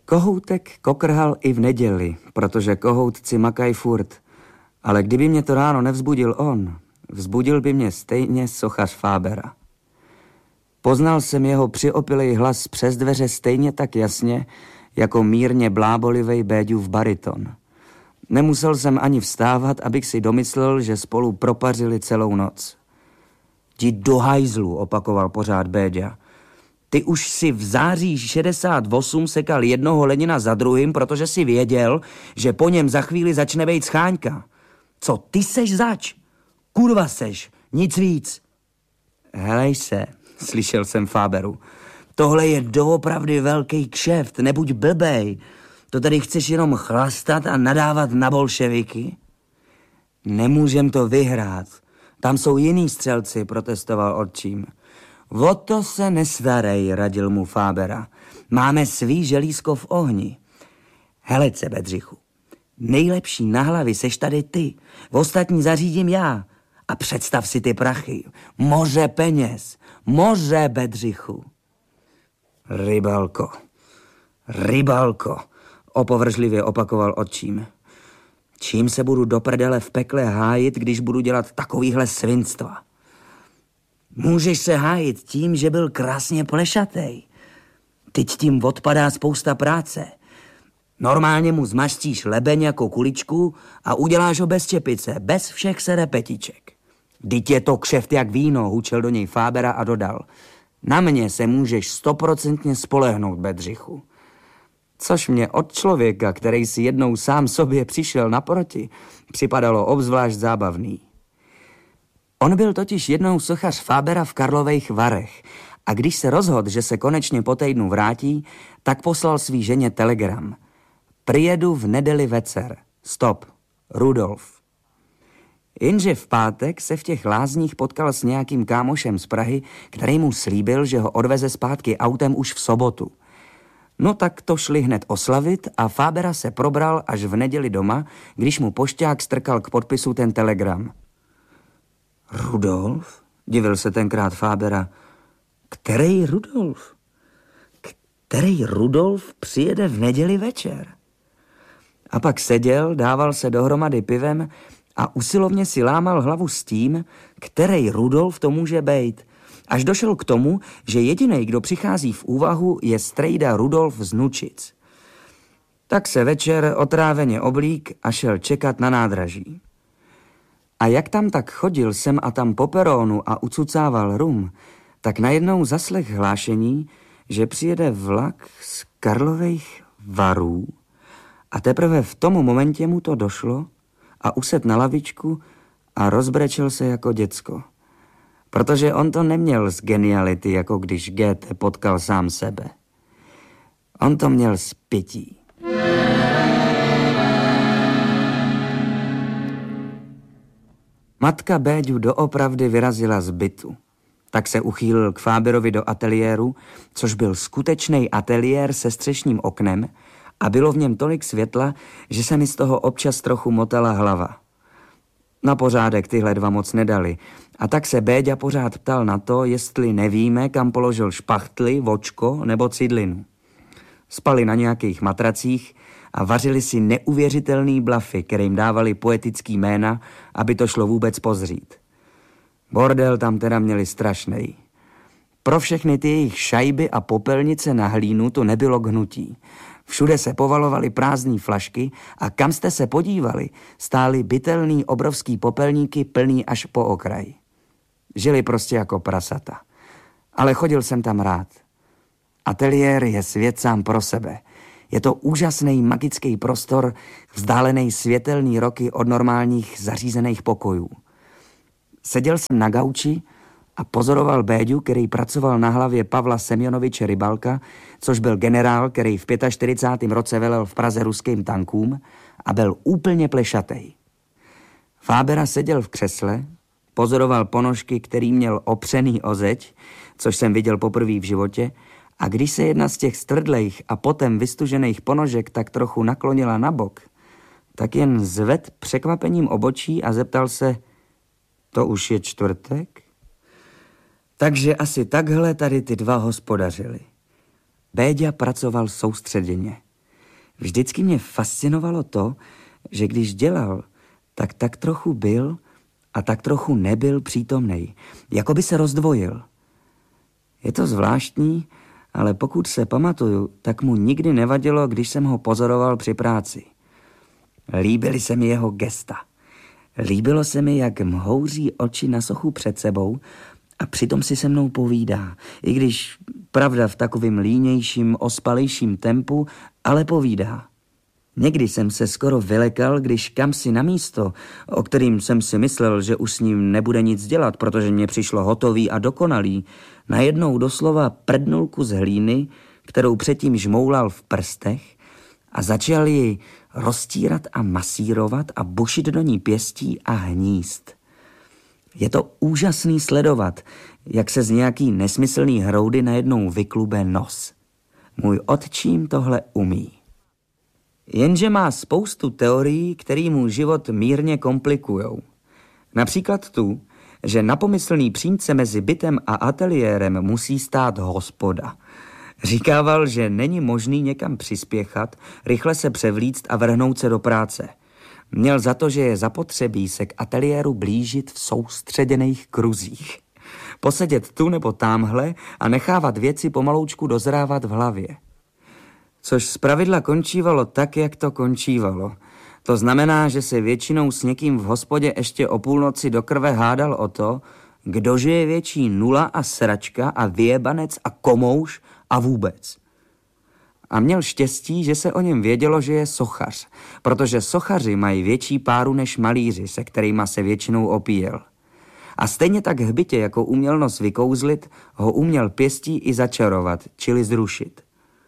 Kohoutek kokrhal i v neděli, protože kohoutci makají furt. Ale kdyby mě to ráno nevzbudil on, vzbudil by mě stejně sochař Fábera. Poznal jsem jeho přiopilej hlas přes dveře stejně tak jasně, jako mírně blábolivej Béďův bariton. Nemusel jsem ani vstávat, abych si domyslel, že spolu propařili celou noc. Jdi do hajzlu, opakoval pořád Béďa. Ty už si v září 68 sekal jednoho Lenina za druhým, protože si věděl, že po něm za chvíli začne bejt scháňka. Co ty seš zač? Kurva seš, nic víc. Helej se, slyšel jsem Fáberu. Tohle je doopravdy velký kšeft, nebuď blbej. To tady chceš jenom chlastat a nadávat na bolševiky? Nemůžem to vyhrát. Tam jsou jiný střelci, protestoval otčím. O to se nestarej, radil mu Fábera. Máme svý želízko v ohni. Helece, Bedřichu, nejlepší na hlavy seš tady ty. Ostatní zařídím já. A představ si ty prachy. Moře peněz. Moře, Bedřichu. Rybalko, opovržlivě opakoval otčím. Čím se budu do prdele v pekle hájit, když budu dělat takovýhle svinstva? Můžeš se hájit tím, že byl krásně plešatej. Teď tím odpadá spousta práce. Normálně mu zmaštíš lebeň jako kuličku a uděláš ho bez čepice, bez všech serepetiček. Vždyť je to kšeft jak víno, hučel do něj Fábera a dodal. Na mě se můžeš 100% spolehnout, Bedřichu. Což mě od člověka, který si jednou sám sobě přišel naproti, připadalo obzvlášť zábavný. On byl totiž jednou sochař Fábera v Karlových Varech a když se rozhodl, že se konečně po týdnu vrátí, tak poslal svý ženě telegram. Přijedu v nedeli večer. Stop. Rudolf. Jenže v pátek se v těch lázních potkal s nějakým kámošem z Prahy, který mu slíbil, že ho odveze zpátky autem už v sobotu. No tak to šli hned oslavit a Fábera se probral až v neděli doma, když mu pošťák strkal k podpisu ten telegram. Rudolf? Divil se tenkrát Fábera. Který Rudolf? Který Rudolf přijede v neděli večer? A pak seděl, dával se dohromady pivem a usilovně si lámal hlavu s tím, který Rudolf to může bejt. Až došel k tomu, že jedinej, kdo přichází v úvahu, je strejda Rudolf z Nučic. Tak se večer otráveně oblík a šel čekat na nádraží. A jak tam tak chodil sem a tam po perónu a ucucával rum, tak najednou zaslech hlášení, že přijede vlak z Karlových Varů a teprve v tomu momentě mu to došlo a usedl na lavičku a rozbrečel se jako děcko. Protože on to neměl z geniality, jako když Goethe potkal sám sebe. On to měl z pití. Matka Béďu doopravdy vyrazila z bytu. Tak se uchýlil k Fáberovi do ateliéru, což byl skutečný ateliér se střešním oknem a bylo v něm tolik světla, že se mi z toho občas trochu motala hlava. Na pořádek tyhle dva moc nedali a tak se Béďa pořád ptal na to, jestli nevíme, kam položil špachtly, vočko nebo cidlinu. Spali na nějakých matracích a vařili si neuvěřitelný blafy, kterým dávali poetický jména, aby to šlo vůbec pozřít. Bordel tam teda měli strašnej. Pro všechny ty jejich šajby a popelnice na hlínu to nebylo k hnutí. Všude se povalovaly prázdný flašky a kam jste se podívali, stály bytelný obrovský popelníky plný až po okraj. Žili prostě jako prasata. Ale chodil jsem tam rád. Ateliér je svět sám pro sebe. Je to úžasný magický prostor, vzdálený světelný roky od normálních zařízených pokojů. Seděl jsem na gauči a pozoroval Béďu, který pracoval na hlavě Pavla Semjonoviče Rybalka, což byl generál, který v 45. roce velel v Praze ruským tankům a byl úplně plešatej. Fábera seděl v křesle, pozoroval ponožky, který měl opřený o zeď, což jsem viděl poprvé v životě, a když se jedna z těch stvrdlejch a potom vystužených ponožek tak trochu naklonila na bok, tak jen zved překvapením obočí a zeptal se, to už je čtvrtek? Takže asi takhle tady ty dva hospodařili. Béďa pracoval soustředěně. Vždycky mě fascinovalo to, že když dělal, tak trochu byl a tak trochu nebyl přítomnej, jako by se rozdvojil. Je to zvláštní, ale pokud se pamatuju, tak mu nikdy nevadilo, když jsem ho pozoroval při práci. Líbily se mi jeho gesta. Líbilo se mi, jak mhouří oči na sochu před sebou a přitom si se mnou povídá. I když, pravda, v takovým línějším, ospalejším tempu, ale povídá. Někdy jsem se skoro vylekal, když kamsi na místo, o kterým jsem si myslel, že už s ním nebude nic dělat, protože mě přišlo hotový a dokonalý, najednou doslova prdnul kus hlíny, kterou předtím žmoulal v prstech a začal ji roztírat a masírovat a bušit do ní pěstí a hnízd. Je to úžasný sledovat, jak se z nějaký nesmyslný hroudy najednou vyklube nos. Můj otčím tohle umí. Jenže má spoustu teorií, které mu život mírně komplikujou. Například tu, že na pomyslný přímce mezi bytem a ateliérem musí stát hospoda. Říkával, že není možný někam přispěchat, rychle se převlíct a vrhnout se do práce. Měl za to, že je zapotřebí se k ateliéru blížit v soustředěných kruzích. Posedět tu nebo támhle a nechávat věci pomaloučku dozrávat v hlavě. Což zpravidla končívalo tak, jak to končívalo. To znamená, že se většinou s někým v hospodě ještě o půlnoci do krve hádal o to, kdože je větší nula a sračka a vyjebanec a komouš a vůbec. A měl štěstí, že se o něm vědělo, že je sochař, protože sochaři mají větší páru než malíři, se kterýma se většinou opíjel. A stejně tak hbitě, jako uměl nos vykouzlit, ho uměl pěstí i začarovat, čili zrušit.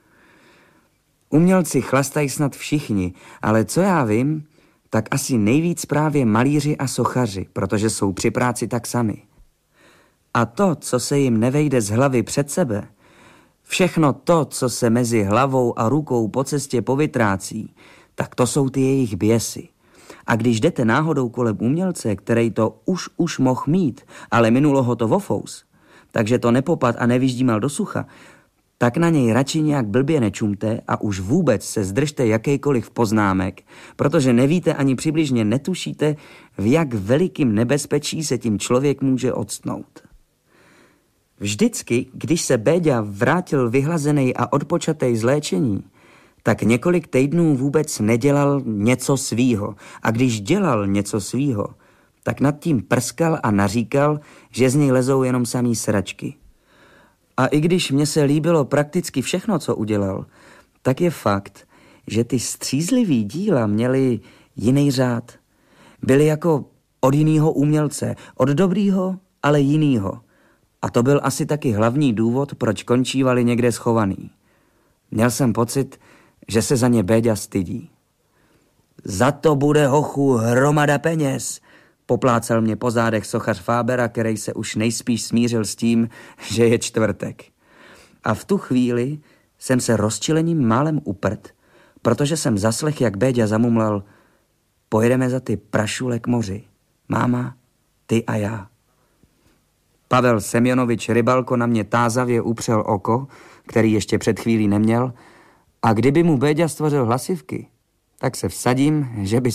Umělci chlastají snad všichni, ale co já vím, tak asi nejvíc právě malíři a sochaři, protože jsou při práci tak sami. A to, co se jim nevejde z hlavy před sebe, všechno to, co se mezi hlavou a rukou po cestě povytrácí, tak to jsou ty jejich běsy. A když jdete náhodou kolem umělce, který to už mohl mít, ale minulo ho to vofous, takže to nepopad a nevyždímal do sucha, tak na něj radši nějak blbě nečumte a už vůbec se zdržte jakýkoliv poznámek, protože nevíte ani přibližně netušíte, v jak velikým nebezpečí se tím člověk může odstnout. Vždycky, když se Béďa vrátil vyhlazený a odpočatej z léčení, tak několik týdnů vůbec nedělal něco svýho. A když dělal něco svýho, tak nad tím prskal a naříkal, že z něj lezou jenom samý sračky. A i když mně se líbilo prakticky všechno, co udělal, tak je fakt, že ty střízlivý díla měly jiný řád. Byly jako od jinýho umělce, od dobrýho, ale jinýho. A to byl asi taky hlavní důvod, proč končívali někde schovaný. Měl jsem pocit, že se za ně Béďa stydí. Za to bude, hochu, hromada peněz, poplácal mě po zádech sochař Fábera, který se už nejspíš smířil s tím, že je čtvrtek. A v tu chvíli jsem se rozčilením málem uprt, protože jsem zaslech, jak Béďa zamumlal: pojedeme za ty prašule k moři. Máma, ty a já. Pavel Semjonovič Rybalko na mě tázavě upřel oko, který ještě před chvílí neměl, a kdyby mu Béďa stvořil hlasivky, tak se vsadím, že by